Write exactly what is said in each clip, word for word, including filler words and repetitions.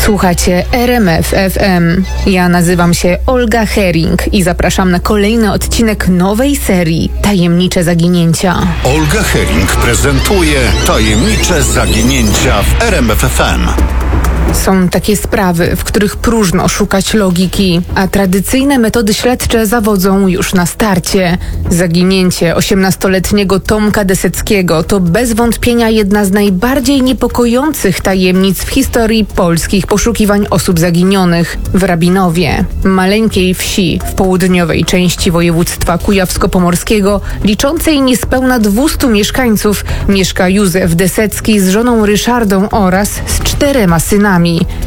Słuchacie R M F F M. Ja nazywam się Olga Hering i zapraszam na kolejny odcinek nowej serii Tajemnicze Zaginięcia. Olga Hering prezentuje Tajemnicze Zaginięcia w R M F F M. Są takie sprawy, w których próżno szukać logiki, a tradycyjne metody śledcze zawodzą już na starcie. Zaginięcie osiemnastoletniego Tomka Deseckiego to bez wątpienia jedna z najbardziej niepokojących tajemnic w historii polskich poszukiwań osób zaginionych. W Rabinowie, maleńkiej wsi w południowej części województwa kujawsko-pomorskiego, liczącej niespełna dwustu mieszkańców, mieszka Józef Desecki z żoną Ryszardą oraz z czterema synami.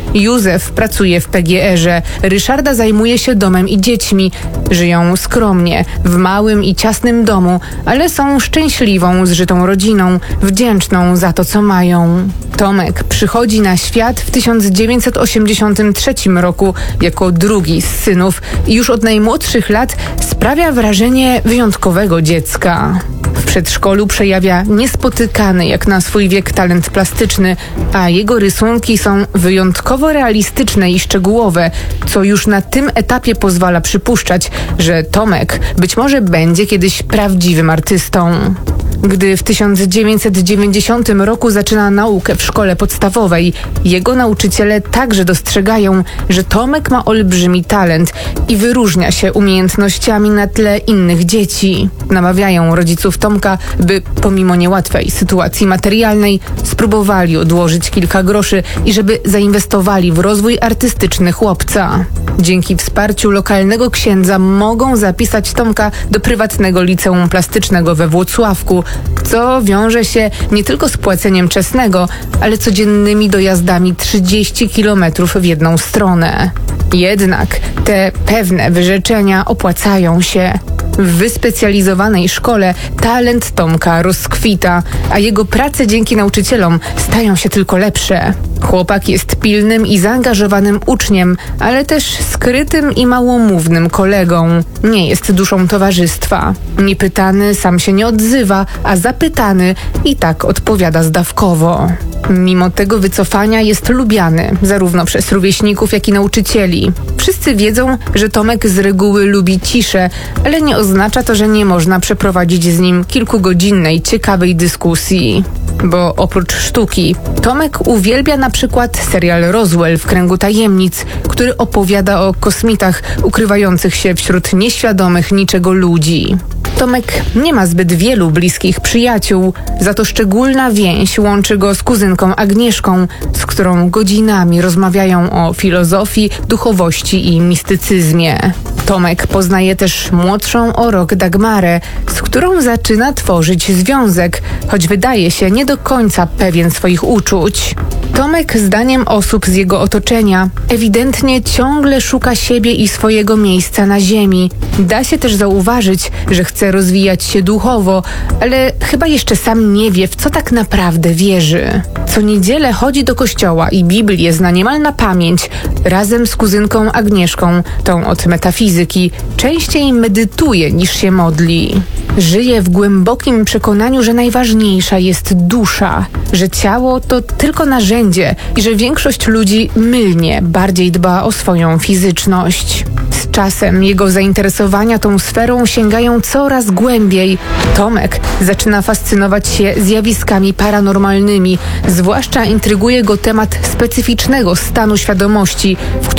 Józef pracuje w P G R-ze, Ryszarda zajmuje się domem i dziećmi. Żyją skromnie, w małym i ciasnym domu, ale są szczęśliwą, zżytą rodziną, wdzięczną za to, co mają. Tomek przychodzi na świat w tysiąc dziewięćset osiemdziesiątym trzecim roku jako drugi z synów i już od najmłodszych lat sprawia wrażenie wyjątkowego dziecka. W przedszkolu przejawia niespotykany jak na swój wiek talent plastyczny, a jego rysunki są wyjątkowo realistyczne i szczegółowe, co już na tym etapie pozwala przypuszczać, że Tomek być może będzie kiedyś prawdziwym artystą. Gdy w tysiąc dziewięćset dziewięćdziesiątym roku zaczyna naukę w szkole podstawowej, jego nauczyciele także dostrzegają, że Tomek ma olbrzymi talent i wyróżnia się umiejętnościami na tle innych dzieci. Namawiają rodziców Tomka, by pomimo niełatwej sytuacji materialnej spróbowali odłożyć kilka groszy i żeby zainwestowali w rozwój artystyczny chłopca. Dzięki wsparciu lokalnego księdza mogą zapisać Tomka do prywatnego liceum plastycznego we Włocławku, co wiąże się nie tylko z płaceniem czesnego, ale codziennymi dojazdami trzydzieści kilometrów w jedną stronę. Jednak te pewne wyrzeczenia opłacają się. W wyspecjalizowanej szkole talent Tomka rozkwita, a jego prace dzięki nauczycielom stają się tylko lepsze. Chłopak jest pilnym i zaangażowanym uczniem, ale też skrytym i małomównym kolegą. Nie jest duszą towarzystwa. Niepytany sam się nie odzywa, a zapytany i tak odpowiada zdawkowo. Mimo tego wycofania jest lubiany, zarówno przez rówieśników, jak i nauczycieli. Wszyscy wiedzą, że Tomek z reguły lubi ciszę, ale nie oznacza to, że nie można przeprowadzić z nim kilkugodzinnej, ciekawej dyskusji. Bo oprócz sztuki, Tomek uwielbia na przykład serial Roswell w kręgu tajemnic, który opowiada o kosmitach ukrywających się wśród nieświadomych niczego ludzi. Tomek nie ma zbyt wielu bliskich przyjaciół, za to szczególna więź łączy go z kuzynką Agnieszką, z którą godzinami rozmawiają o filozofii, duchowości i mistycyzmie. Tomek poznaje też młodszą o rok Dagmarę, z którą zaczyna tworzyć związek, choć wydaje się nie do końca pewien swoich uczuć. Tomek, zdaniem osób z jego otoczenia, ewidentnie ciągle szuka siebie i swojego miejsca na ziemi. Da się też zauważyć, że chce rozwijać się duchowo, ale chyba jeszcze sam nie wie, w co tak naprawdę wierzy. Co niedzielę chodzi do kościoła i Biblię zna niemal na pamięć. Razem z kuzynką Agnieszką, tą od metafizyki, częściej medytuje niż się modli. Żyje w głębokim przekonaniu, że najważniejsza jest dusza, że ciało to tylko narzędzie i że większość ludzi mylnie bardziej dba o swoją fizyczność. Z czasem jego zainteresowania tą sferą sięgają coraz głębiej. Tomek zaczyna fascynować się zjawiskami paranormalnymi, zwłaszcza intryguje go temat specyficznego stanu świadomości, w